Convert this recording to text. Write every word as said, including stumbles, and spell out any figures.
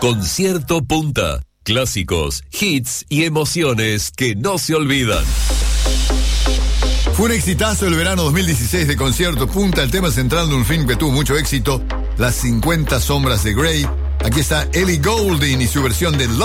Concierto Punta. Clásicos, hits y emociones que no se olvidan. Fue un exitazo el verano dos mil dieciséis de Concierto Punta, el tema central de un film que tuvo mucho éxito, Las cincuenta sombras de Grey. Aquí está Ellie Goulding y su versión de Love